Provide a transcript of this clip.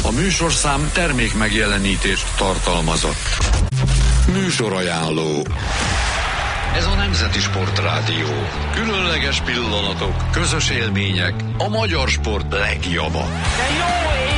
A műsorszám termék megjelenítést tartalmazott. Műsorajánló. Ez a Nemzeti Sportrádió. Különleges pillanatok, közös élmények, a magyar sport legjava.